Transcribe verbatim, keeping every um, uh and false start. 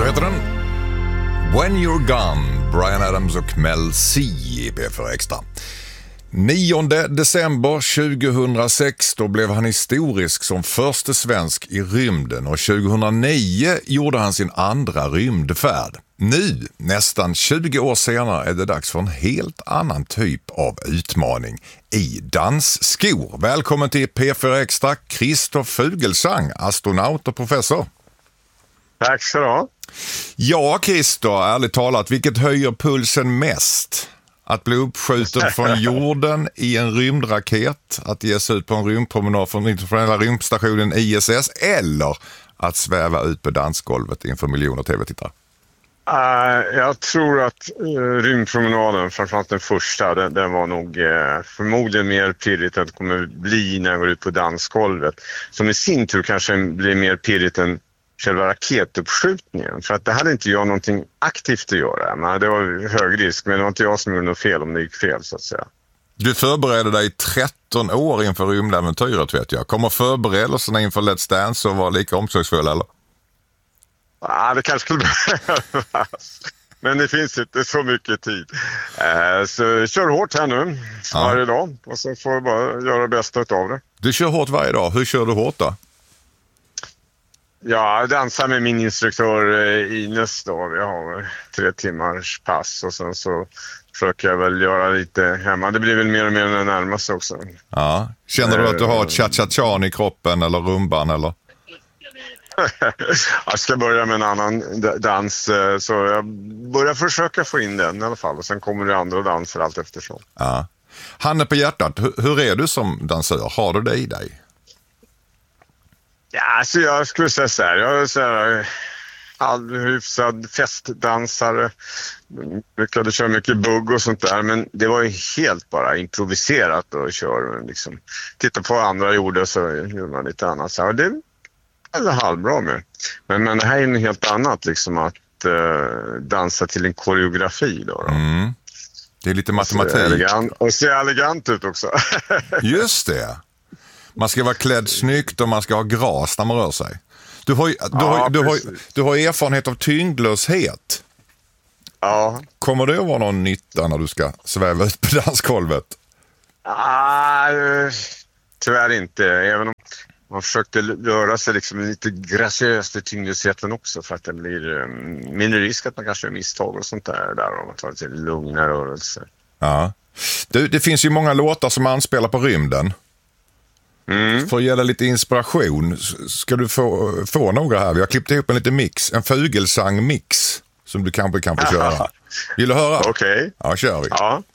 Så heter den When You're Gone, Bryan Adams och Mel C i P fyra Extra. nionde december tjugohundrasex, då blev han historisk som första svensk i rymden, och tjugohundranio gjorde han sin andra rymdfärd. Nu, nästan tjugo år senare, är det dags för en helt annan typ av utmaning i dansskor. Välkommen till P fyra Extra, Christer Fuglesang, astronaut och professor. Tack så du. Ja, Christer, ärligt talat, vilket höjer pulsen mest? Att bli uppskjuten från jorden i en rymdraket, att ge sig ut på en rymdpromenad från den internationella rymdstationen I S S, eller att sväva ut på dansgolvet inför miljoner tv-tittare? Uh, jag tror att uh, rymdpromenaden, framförallt den första, den, den var nog uh, förmodligen mer pirrigt än det kommer bli när jag går ut på dansgolvet. Som i sin tur kanske blir mer pirrigt än själva raketuppskjutningen. För att det hade inte jag någonting aktivt att göra. Men det var hög risk, men det var inte jag som gjorde något fel om det gick fel, så att säga. Du förberedde dig tretton år inför rymdäventyret, vet jag. Kommer förberedelserna inför Let's Dance att vara lika omsorgsfulla, eller? Ja, det kanske skulle behövas. Men det finns inte så mycket tid. Eh, så kör hårt här nu ja. varje dag. Och så får jag bara göra det bästa av det. Du kör hårt varje dag. Hur kör du hårt då? Ja, jag dansar med min instruktör Ines då. Vi har tre timmars pass och sen så försöker jag väl göra lite hemma. Det blir väl mer och mer när det närmar sig också. Ja. Känner du att du har ett cha-cha-chan i kroppen eller rumban eller? Jag ska börja med en annan dans, så jag börjar försöka få in den i alla fall. Och sen kommer det andra danser allt eftersom. Ja. Handen på hjärtat, hur är du som dansör? Har du det i dig? Ja, alltså jag skulle säga så här. Jag är så här halvhyfsad festdansare. Brukade köra mycket bugg och sånt där. Men det var ju helt bara improviserat och köra liksom. Titta på vad andra gjorde så gjorde man lite annat. Så det eller halvbra med. Men, men det här är ju helt annat liksom att uh, dansa till en koreografi då. då. Mm. Det är lite matematik. Och se elegant, och se elegant ut också. Just det. Man ska vara klädd snyggt och man ska ha gras när man rör sig. Du har, du ja, har, du har, du har erfarenhet av tyngdlöshet. Ja. Kommer det att vara någon nytta när du ska sväva ut på dansgolvet? Ah, tyvärr inte. Även om man försökte röra sig liksom lite graciöst i tyngdlösheten också, för att det blir mindre risk att man kanske gör misstag och sånt där, där om man tar lite lugna rörelser. Ja. Du, det finns ju många låtar som anspelar på rymden. Mm. För att ge dig lite inspiration ska du få, få några här. Vi har klippt ihop en liten mix, en Fuglesang-mix som du kanske kan få köra. Vill du höra? Okej. Okay. Ja, kör vi. Ja.